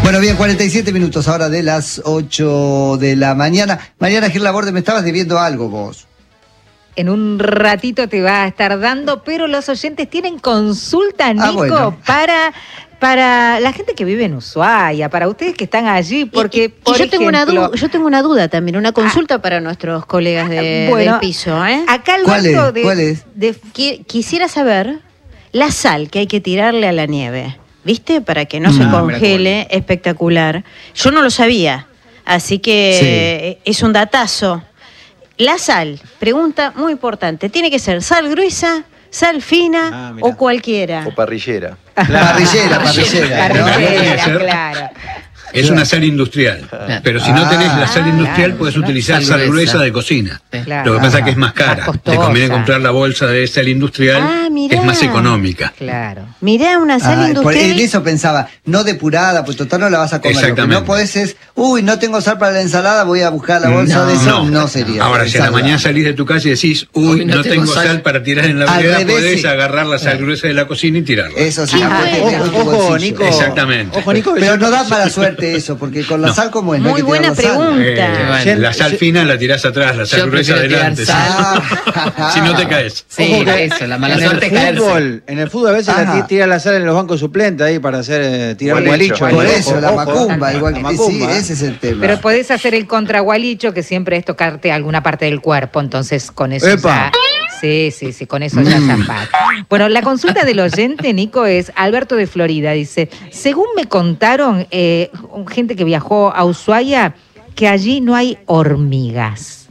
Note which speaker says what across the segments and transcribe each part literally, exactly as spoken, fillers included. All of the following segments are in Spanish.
Speaker 1: Bueno, bien, cuarenta y siete minutos ahora de las ocho de la mañana. Mariana Gil Laborde, me estabas debiendo algo vos.
Speaker 2: En un ratito te va a estar dando, pero los oyentes tienen consulta, Nico, ah, bueno. para... Para la gente que vive en Ushuaia, para ustedes que están allí, porque
Speaker 3: y, y,
Speaker 2: por
Speaker 3: yo
Speaker 2: ejemplo,
Speaker 3: tengo una duda, yo tengo una duda también, una consulta ah, para nuestros colegas de, bueno, del piso, ¿eh?
Speaker 2: Acá
Speaker 1: ¿Cuál es?
Speaker 2: de,
Speaker 1: ¿Cuál es?
Speaker 3: De, que, quisiera saber la sal que hay que tirarle a la nieve, ¿viste? Para que no, no se congele, espectacular. Yo no lo sabía, así que sí. Es un datazo. La sal, pregunta muy importante, ¿tiene que ser sal gruesa, sal fina ah, o cualquiera?
Speaker 4: O parrillera.
Speaker 1: Claro. Parrillera, parrillera.
Speaker 2: Parrillera, ¿no? Claro.
Speaker 5: Es una sal industrial, claro. Pero si no tenés la sal industrial, claro, puedes utilizar sal gruesa, sal gruesa de cocina. Claro. Lo que pasa es que es más cara. Más te conviene comprar la bolsa de sal industrial, ah, que es más económica.
Speaker 2: Claro.
Speaker 3: Mirá, una sal ah, industrial.
Speaker 1: En eso pensaba, no depurada, pues total no la vas a comer.
Speaker 5: Exactamente.
Speaker 1: Lo que no podés es, uy, no tengo sal para la ensalada, voy a buscar la bolsa no, de sal. No, no sería.
Speaker 5: Ahora, si a la mañana salís de tu casa y decís, uy, no, no tengo sal. sal para tirar en la vereda, podés sí. agarrar la sal gruesa de la cocina y tirarla.
Speaker 1: Eso sí.
Speaker 6: Ojo, Nico.
Speaker 5: Exactamente.
Speaker 6: Ojo, Nico.
Speaker 1: Pero no da para suerte eso, porque con la no. sal como es.
Speaker 3: Muy
Speaker 1: no hay que
Speaker 3: buena pregunta.
Speaker 5: Eh, la sal fina la tirás atrás, la sal gruesa adelante. Si no te caes.
Speaker 6: Sí, eso, la mala suerte es fútbol. En el fútbol a veces la tira la sal en los bancos suplentes ahí para hacer tirar gualicho.
Speaker 1: Por eso, la macumba, igual que sí, ese es el tema.
Speaker 2: Pero podés hacer el contragualicho, que siempre es tocarte alguna parte del cuerpo, entonces con eso ya... Sí, sí, sí, con eso ya zafás. Bueno, la consulta del oyente, Nico, es Alberto de Florida. Dice, según me contaron, eh, gente que viajó a Ushuaia, que allí no hay hormigas.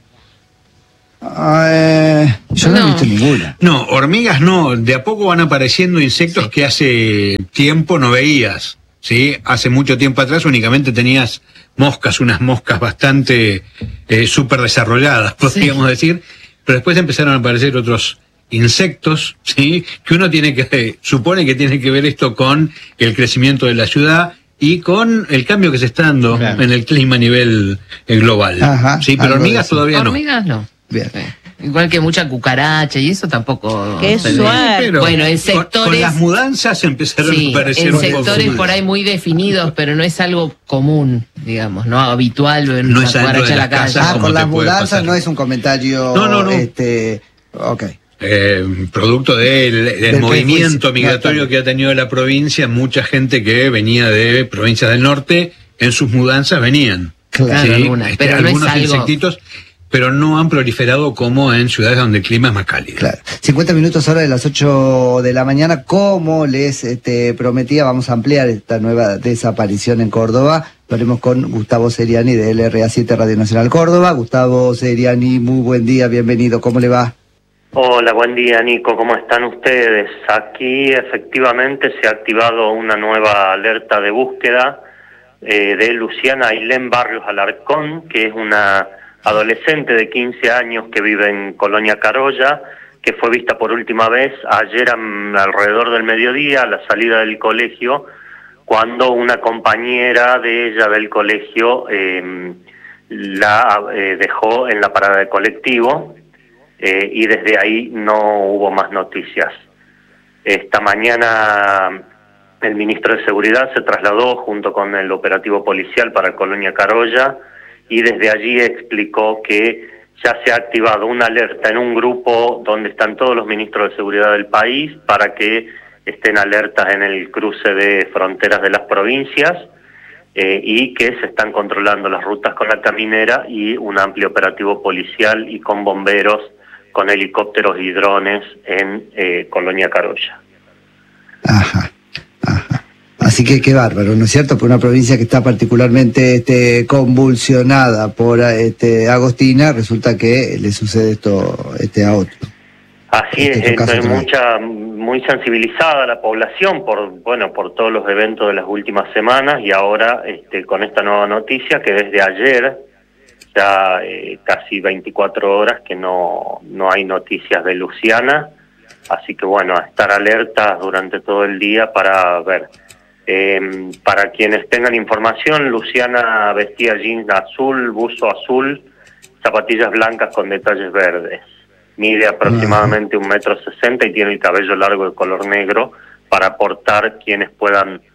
Speaker 1: Eh, yo no, no he visto ninguna.
Speaker 5: No, hormigas no. De a poco van apareciendo insectos sí. que hace tiempo no veías. ¿Sí? Hace mucho tiempo atrás únicamente tenías moscas, unas moscas bastante eh, súper desarrolladas, podríamos sí. decir. Pero después empezaron a aparecer otros insectos, ¿sí? Que uno tiene que, supone que tiene que ver esto con el crecimiento de la ciudad y con el cambio que se está dando claro. en el clima a nivel global.
Speaker 1: Ajá,
Speaker 5: sí, pero hormigas todavía no.
Speaker 7: Hormigas no.
Speaker 1: Bien.
Speaker 7: Sí. Igual que mucha cucaracha y eso tampoco.
Speaker 3: Qué suave.
Speaker 7: Bueno, en sectores.
Speaker 5: Con, con las mudanzas empezaron
Speaker 7: sí,
Speaker 5: a aparecer
Speaker 7: en
Speaker 5: un
Speaker 7: sectores
Speaker 5: poco
Speaker 7: por ahí muy definidos, pero no es algo común, digamos, no habitual ver
Speaker 5: no
Speaker 7: una
Speaker 5: es cucaracha
Speaker 7: en la calle.
Speaker 1: Ah, con las mudanzas no es un comentario.
Speaker 5: No, no, no.
Speaker 1: Este, ok.
Speaker 5: Eh, producto del, del, del movimiento migratorio no, que ha tenido la provincia, mucha gente que venía de provincias del norte, en sus mudanzas venían.
Speaker 7: Claro,
Speaker 5: ¿sí?
Speaker 7: algunas,
Speaker 5: este,
Speaker 7: pero
Speaker 5: algunos
Speaker 7: no es algo...
Speaker 5: insectitos, pero no han proliferado como en ciudades donde el clima es más cálido.
Speaker 1: Claro. cincuenta minutos ahora de las ocho de la mañana. Como les este, prometía, vamos a ampliar esta nueva desaparición en Córdoba. Lo haremos con Gustavo Seriani de L R A siete Radio Nacional Córdoba. Gustavo Seriani, muy buen día, bienvenido. ¿Cómo le va?
Speaker 8: Hola, buen día, Nico. ¿Cómo están ustedes? Aquí efectivamente se ha activado una nueva alerta de búsqueda eh, de Luciana Ailén Barrios Alarcón, que es una adolescente de quince años que vive en Colonia Carolla, que fue vista por última vez ayer a, alrededor del mediodía, a la salida del colegio, cuando una compañera de ella del colegio eh, la eh, dejó en la parada de colectivo eh, y desde ahí no hubo más noticias. Esta mañana el ministro de Seguridad se trasladó junto con el operativo policial para Colonia Carolla y desde allí explicó que ya se ha activado una alerta en un grupo donde están todos los ministros de seguridad del país para que estén alertas en el cruce de fronteras de las provincias eh, y que se están controlando las rutas con la caminera y un amplio operativo policial y con bomberos, con helicópteros y drones en eh, Colonia Carolla.
Speaker 1: Ajá, ajá. Así que qué bárbaro, ¿no es cierto? Por una provincia que está particularmente este, convulsionada por este, Agostina, resulta que le sucede esto este, a otro.
Speaker 8: Así este, es, es mucha, muy sensibilizada la población por, bueno, por todos los eventos de las últimas semanas y ahora este, con esta nueva noticia que desde ayer, ya eh, casi veinticuatro horas que no, no hay noticias de Luciana, así que bueno, a estar alertas durante todo el día para ver. Eh, para quienes tengan información, Luciana vestía jeans azul, buzo azul, zapatillas blancas con detalles verdes. Mide aproximadamente un metro sesenta y tiene el cabello largo de color negro para aportar quienes puedan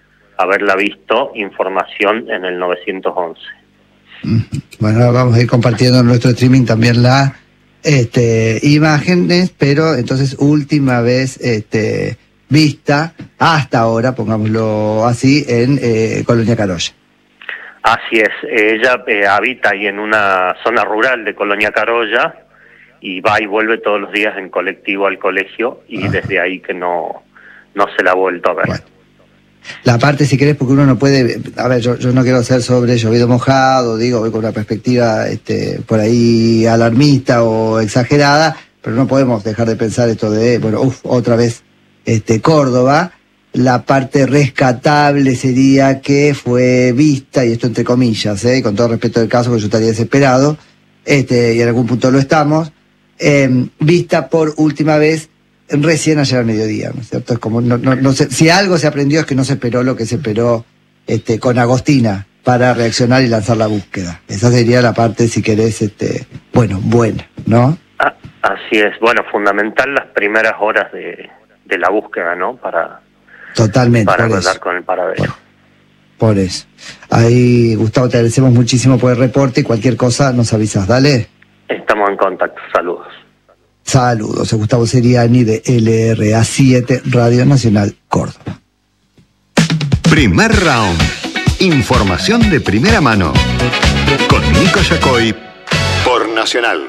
Speaker 8: haberla visto, información en el nueve once.
Speaker 1: Bueno, vamos a ir compartiendo en nuestro streaming también las este, imágenes, pero entonces última vez este, vista hasta ahora, pongámoslo así, en eh, Colonia Carolla.
Speaker 8: Así es, ella eh, habita ahí en una zona rural de Colonia Carolla y va y vuelve todos los días en colectivo al colegio y Ajá. desde ahí que no, no se la ha vuelto a ver.
Speaker 1: Bueno. La parte, si querés, porque uno no puede, a ver, yo, yo no quiero hacer sobre llovido mojado, digo, voy con una perspectiva este, por ahí alarmista o exagerada, pero no podemos dejar de pensar esto de, bueno, uff, otra vez este, Córdoba. La parte rescatable sería que fue vista, y esto entre comillas, ¿eh? Con todo respeto del caso, porque yo estaría desesperado, este, y en algún punto lo estamos, eh, vista por última vez recién ayer al mediodía, ¿no es cierto? Es como, no, no, no sé, si algo se aprendió es que no se esperó lo que se esperó este, con Agostina para reaccionar y lanzar la búsqueda. Esa sería la parte, si querés, este, bueno, buena, ¿no?
Speaker 8: Ah, así es, bueno, fundamental las primeras horas de, de la búsqueda, ¿no? Para...
Speaker 1: Totalmente.
Speaker 8: Para
Speaker 1: por
Speaker 8: hablar
Speaker 1: eso.
Speaker 8: con el paradero.
Speaker 1: Por, por eso. Ahí, Gustavo, te agradecemos muchísimo por el reporte y cualquier cosa nos avisas, dale.
Speaker 8: Estamos en contacto, saludos.
Speaker 1: Saludos, a Gustavo Seriani de L R A siete, Radio Nacional Córdoba.
Speaker 4: Primer round. Información de primera mano. Con Nico Yacoy por Nacional.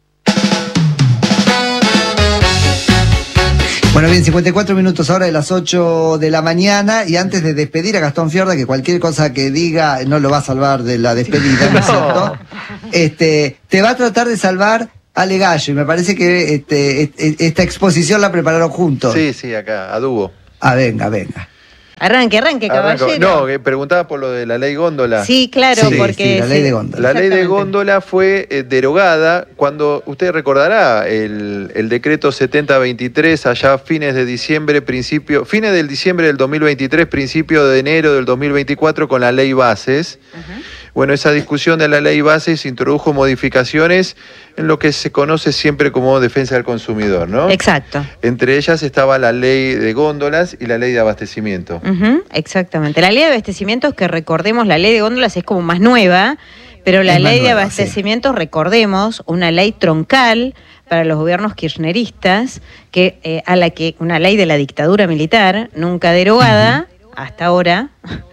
Speaker 1: Bueno, bien, cincuenta y cuatro minutos ahora de las ocho de la mañana, y antes de despedir a Gastón Fiorda, que cualquier cosa que diga no lo va a salvar de la despedida, ¿no es cierto? Este, te va a tratar de salvar Ale Gallo, y me parece que este, esta exposición la prepararon juntos.
Speaker 9: Sí, sí, acá, a dúo.
Speaker 1: Ah, venga, venga.
Speaker 3: Arranque, arranque, caballero.
Speaker 9: Arranco. No, que preguntaba por lo de la ley góndola.
Speaker 3: Sí, claro,
Speaker 1: sí,
Speaker 3: porque...
Speaker 1: Sí, la ley de góndola.
Speaker 9: La ley de góndola fue eh, derogada cuando, usted recordará, el, el decreto setenta veintitrés, allá a fines de diciembre, principio, fines del diciembre del dos mil veintitrés, principio de enero del dos mil veinticuatro, con la ley bases. Uh-huh. Bueno, esa discusión de la ley bases introdujo modificaciones en lo que se conoce siempre como defensa del consumidor, ¿no?
Speaker 3: Exacto.
Speaker 9: Entre ellas estaba la ley de góndolas y la ley de abastecimiento.
Speaker 3: Uh-huh, exactamente. La ley de abastecimientos, que recordemos, la ley de góndolas es como más nueva, pero la es ley nueva, de abastecimientos, sí. Recordemos, una ley troncal para los gobiernos kirchneristas, que eh, a la que una ley de la dictadura militar, nunca derogada, uh-huh. hasta ahora,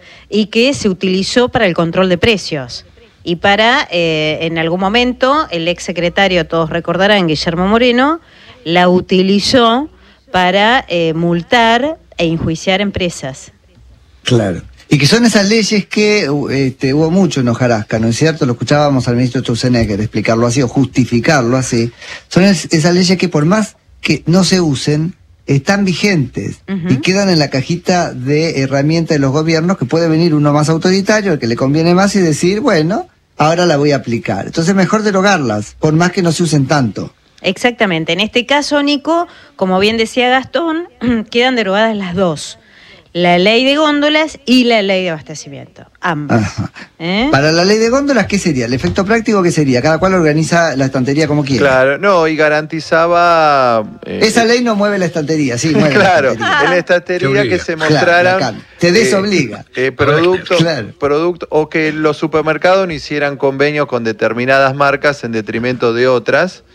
Speaker 3: y que se utilizó para el control de precios. Y para, eh, en algún momento, el ex secretario, todos recordarán, Guillermo Moreno, la utilizó para eh, multar e enjuiciar empresas.
Speaker 1: Claro. Y que son esas leyes que este, hubo mucho en hojarasca, ¿no es cierto? Lo escuchábamos al ministro Sturzenegger explicarlo así o justificarlo así. Son es, esas leyes que por más que no se usen, están vigentes uh-huh. y quedan en la cajita de herramientas de los gobiernos, que puede venir uno más autoritario, el que le conviene más, y decir, bueno, ahora la voy a aplicar. Entonces mejor derogarlas, por más que no se usen tanto.
Speaker 3: Exactamente. En este caso, Nico, como bien decía Gastón, quedan derogadas las dos. La ley de góndolas y la ley de abastecimiento. Ambas. ¿Eh?
Speaker 1: Para la ley de góndolas, ¿qué sería? ¿El efecto práctico qué sería? Cada cual organiza la estantería como quiere.
Speaker 9: Claro, no, y garantizaba...
Speaker 1: Eh, Esa ley no mueve la estantería, sí, mueve
Speaker 9: claro,
Speaker 1: la estantería.
Speaker 9: En la estantería que se mostraran...
Speaker 1: Claro, te desobliga.
Speaker 9: Eh, eh, productos, claro. producto, o que los supermercados no hicieran convenios con determinadas marcas en detrimento de otras.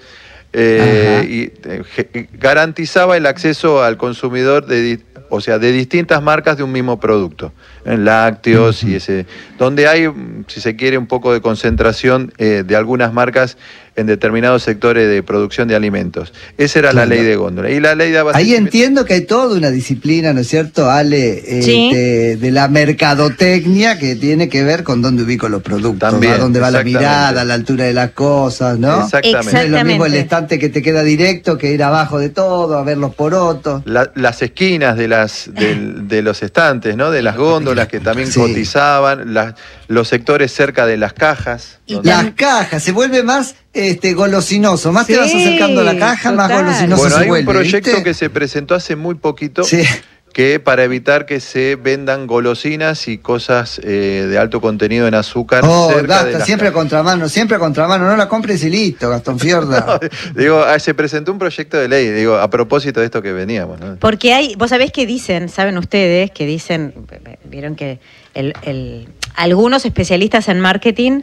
Speaker 9: Eh, y eh, garantizaba el acceso al consumidor de... o sea, de distintas marcas de un mismo producto, en lácteos uh-huh. y ese, donde hay, si se quiere, un poco de concentración eh, de algunas marcas en determinados sectores de producción de alimentos. Esa era claro. la ley de góndola. Y la ley de
Speaker 1: abastecimiento... Ahí entiendo que hay toda una disciplina, ¿no es cierto, Ale? Eh,
Speaker 3: sí.
Speaker 1: de, de la mercadotecnia, que tiene que ver con dónde ubico los productos,
Speaker 9: También,
Speaker 1: a dónde va la mirada, la altura de las cosas, ¿no?
Speaker 9: Exactamente.
Speaker 3: Exactamente.
Speaker 1: No es lo mismo el estante que te queda directo que ir abajo de todo, a ver los porotos.
Speaker 9: La, las esquinas de las de, de los estantes, ¿no? De las góndolas que también sí. cotizaban, las, los sectores cerca de las cajas.
Speaker 1: Y donde... Las cajas, se vuelve más este golosinoso, más sí, te vas acercando a la caja, total. Más golosinoso
Speaker 9: bueno,
Speaker 1: se
Speaker 9: hay
Speaker 1: vuelve.
Speaker 9: Un proyecto
Speaker 1: ¿viste?
Speaker 9: Que se presentó hace muy poquito,
Speaker 1: sí.
Speaker 9: que que para evitar que se vendan golosinas y cosas eh, de alto contenido en azúcar.
Speaker 1: Oh,
Speaker 9: cerca
Speaker 1: Gasta,
Speaker 9: de las
Speaker 1: siempre a contramano, siempre a contramano, no la compres y listo, Gastón Fiorda.
Speaker 9: No, digo, ah, se presentó un proyecto de ley, digo, a propósito de esto que veníamos, ¿no?
Speaker 3: Porque hay, vos sabés que dicen, saben ustedes, que dicen, vieron que el, el, algunos especialistas en marketing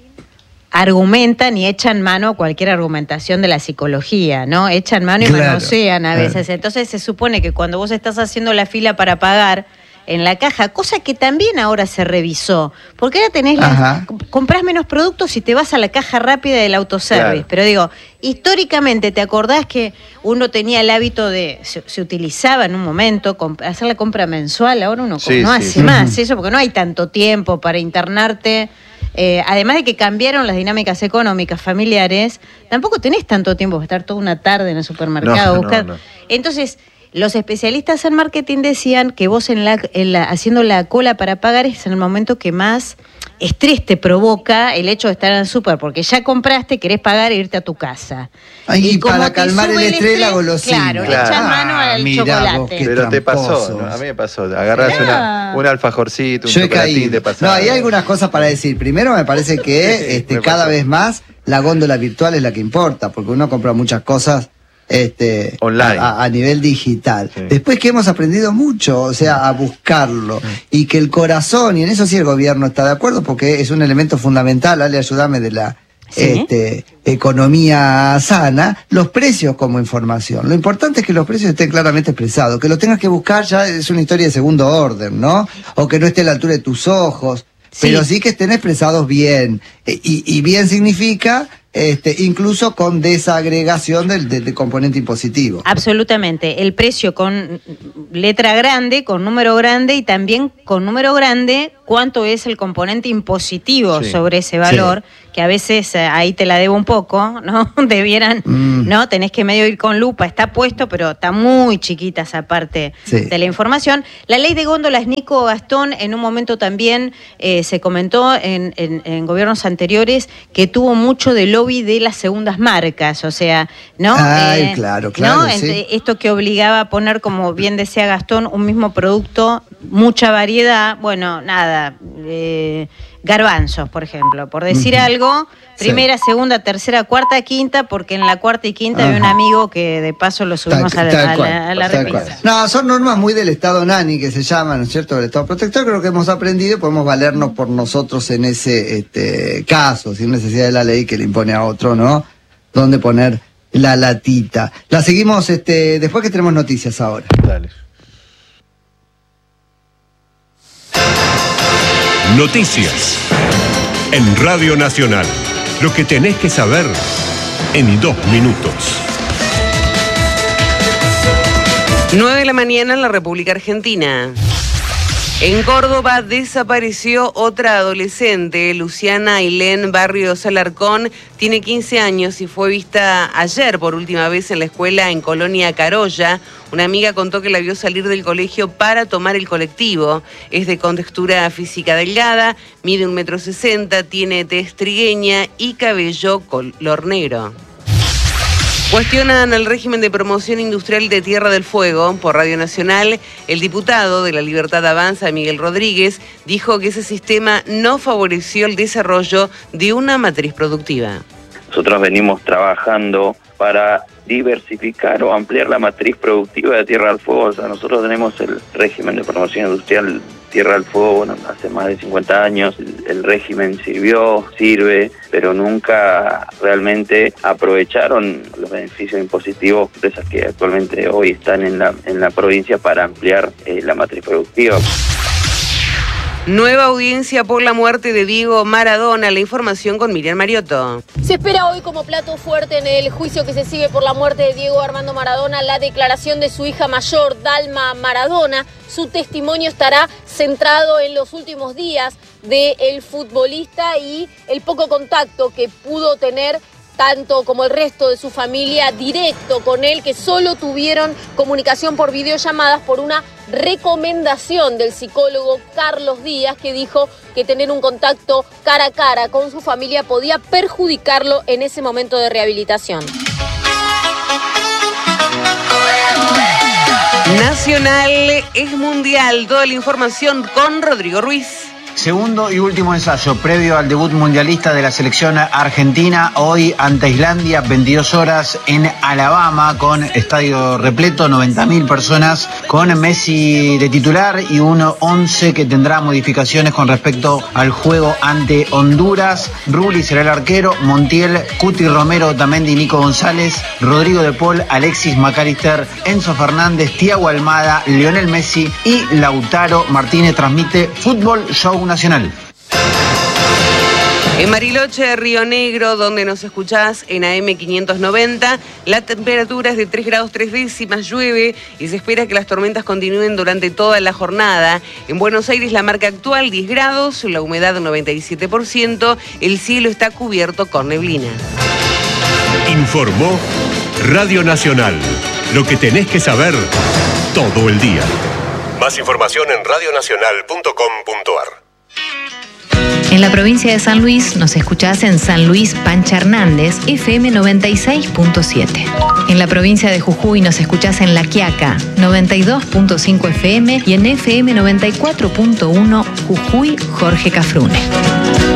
Speaker 3: argumentan y echan mano a cualquier argumentación de la psicología, ¿no? Echan mano y
Speaker 1: Claro.
Speaker 3: manosean a veces. Entonces se supone que cuando vos estás haciendo la fila para pagar en la caja, cosa que también ahora se revisó, porque ahora tenés la, comprás menos productos y te vas a la caja rápida del autoservice.
Speaker 9: Claro.
Speaker 3: Pero digo, históricamente, ¿te acordás que uno tenía el hábito de, se, se utilizaba en un momento, comp- hacer la compra mensual? Ahora uno
Speaker 9: Sí,
Speaker 3: no
Speaker 9: sí,
Speaker 3: hace
Speaker 9: sí.
Speaker 3: más eso, porque no hay tanto tiempo para internarte. Eh, además de que cambiaron las dinámicas económicas familiares, tampoco tenés tanto tiempo para estar toda una tarde en el supermercado.
Speaker 9: No,
Speaker 3: buscar.
Speaker 9: no, no.
Speaker 3: Entonces, los especialistas en marketing decían que vos en la, en la, haciendo la cola para pagar es en el momento que más estrés te provoca el hecho de estar en el súper, porque ya compraste, querés pagar e irte a tu casa.
Speaker 1: Ay, y
Speaker 3: como
Speaker 1: para
Speaker 3: te
Speaker 1: calmar
Speaker 3: sube
Speaker 1: el estrés, la golosina.
Speaker 3: Claro, le
Speaker 9: Claro.
Speaker 3: echan mano
Speaker 1: Ah,
Speaker 3: al
Speaker 1: mirá vos,
Speaker 3: chocolate.
Speaker 1: qué
Speaker 9: Pero te pasó,
Speaker 1: tramposos.
Speaker 9: ¿no? A mí me pasó. Agarrás
Speaker 3: Mirá.
Speaker 9: una, un alfajorcito, un
Speaker 1: Yo he
Speaker 9: chocolatín,
Speaker 1: caído.
Speaker 9: te pasó.
Speaker 1: No, hay algunas cosas para decir. Primero, me parece que este,
Speaker 9: Me
Speaker 1: cada
Speaker 9: pasó.
Speaker 1: vez más la góndola virtual es la que importa, porque uno compra muchas cosas este,
Speaker 9: Online.
Speaker 1: a, a nivel digital.
Speaker 9: Sí.
Speaker 1: Después que hemos aprendido mucho, o sea, a buscarlo, y que el corazón, y en eso sí el gobierno está de acuerdo, porque es un elemento fundamental, Ale, ayúdame, de la
Speaker 3: Sí.
Speaker 1: este, economía sana, los precios como información. Lo importante es que los precios estén claramente expresados, que lo tengas que buscar ya es una historia de segundo orden, ¿no? O que no esté a la altura de tus ojos,
Speaker 3: Sí.
Speaker 1: pero sí que estén expresados bien. E- Y, y bien significa este, incluso con desagregación del, del- del componente impositivo.
Speaker 3: Absolutamente. El precio con letra grande, con número grande y también con número grande cuánto es el componente impositivo
Speaker 9: Sí.
Speaker 3: sobre ese valor, que a veces eh, ahí te la debo un poco, ¿no? Debieran,
Speaker 1: Mm.
Speaker 3: ¿no? Tenés que medio ir con lupa, está puesto, pero está muy chiquita esa parte
Speaker 1: Sí.
Speaker 3: de la información. La ley de góndolas, Nico Gastón, en un momento también eh, se comentó en, en- en gobiernos anteriores que tuvo mucho de lobby de las segundas marcas, o sea, ¿no?
Speaker 1: Ay, claro, claro,
Speaker 3: ¿no?
Speaker 1: sí.
Speaker 3: Ent- Esto que obligaba a poner, como bien decía Gastón, un mismo producto, mucha variedad, bueno, nada, eh, garbanzos, por ejemplo, por decir
Speaker 1: Ujú.
Speaker 3: algo,
Speaker 1: Sí.
Speaker 3: primera, segunda, tercera, cuarta, quinta, porque en la cuarta y quinta había un
Speaker 1: Ajá.
Speaker 3: amigo que de paso lo subimos
Speaker 1: Tal-
Speaker 3: a la,
Speaker 1: tal
Speaker 3: a
Speaker 1: cual,
Speaker 3: la- a la
Speaker 1: tal
Speaker 3: repisa.
Speaker 1: cual. No, son normas muy del Estado Nani que se llaman, ¿no es cierto? Del Estado Protector. Creo que hemos aprendido y podemos valernos por nosotros en ese este, caso, sin necesidad de la ley que le impone a otro, ¿no? Dónde poner la latita. La seguimos este, después que tenemos noticias ahora.
Speaker 9: Dale.
Speaker 10: Noticias en Radio Nacional. Lo que tenés que saber en dos minutos.
Speaker 11: nueve de la mañana en la República Argentina. En Córdoba desapareció otra adolescente, Luciana Ailén Barrios Alarcón, tiene quince años y fue vista ayer por última vez en la escuela en Colonia Carolla. Una amiga contó que la vio salir del colegio para tomar el colectivo. Es de contextura física delgada, mide un metro sesenta, tiene tez trigueña y cabello color negro. Cuestionan el régimen de promoción industrial de Tierra del Fuego. Por Radio Nacional, el diputado de La Libertad Avanza, Miguel Rodríguez, dijo que ese sistema no favoreció el desarrollo de una matriz productiva.
Speaker 12: Nosotros venimos trabajando para diversificar o ampliar la matriz productiva de Tierra del Fuego. O sea, nosotros tenemos el régimen de promoción industrial Tierra del Fuego, bueno, hace más de cincuenta años. El, el régimen sirvió, sirve, pero nunca realmente aprovecharon los beneficios impositivos de empresas que actualmente hoy están en la, en la provincia para ampliar eh, la matriz productiva.
Speaker 11: Nueva audiencia por la muerte de Diego Maradona. La información con Miriam Mariotto.
Speaker 13: Se espera hoy como plato fuerte en el juicio que se sigue por la muerte de Diego Armando Maradona la declaración de su hija mayor, Dalma Maradona. Su testimonio estará centrado en los últimos días del futbolista y el poco contacto que pudo tener tanto como el resto de su familia directo con él, que solo tuvieron comunicación por videollamadas por una recomendación del psicólogo Carlos Díaz, que dijo que tener un contacto cara a cara con su familia podía perjudicarlo en ese momento de rehabilitación.
Speaker 11: Nacional es mundial. Toda la información con Rodrigo Ruiz.
Speaker 6: Segundo y último ensayo previo al debut mundialista de la selección argentina, hoy ante Islandia, veintidós horas en Alabama, con estadio repleto, noventa mil personas, con Messi de titular y un once que tendrá modificaciones con respecto al juego ante Honduras. Rulli será el arquero, Montiel, Cuti Romero, Otamendi, Nico González, Rodrigo de Paul, Alexis McAllister, Enzo Fernández, Thiago Almada, Lionel Messi y Lautaro Martínez. Transmite Fútbol Show Nacional.
Speaker 11: En Bariloche, Río Negro, donde nos escuchás en A M quinientos noventa, la temperatura es de tres grados tres décimas, llueve y se espera que las tormentas continúen durante toda la jornada. En Buenos Aires, la marca actual diez grados, la humedad noventa y siete por ciento, el cielo está cubierto con neblina.
Speaker 10: Informó Radio Nacional, lo que tenés que saber todo el día. Más información en radio nacional punto com punto ar.
Speaker 14: En la provincia de San Luis nos escuchás en San Luis Pancha Hernández, F M noventa y seis punto siete. En la provincia de Jujuy nos escuchás en La Quiaca, noventa y dos punto cinco F M y en F M noventa y cuatro punto uno Jujuy Jorge Cafrune.